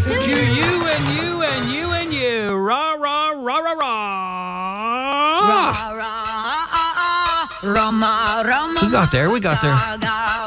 To you and you and you and you. Rah, rah, rah, rah, rah. Rama, Rama. We got there.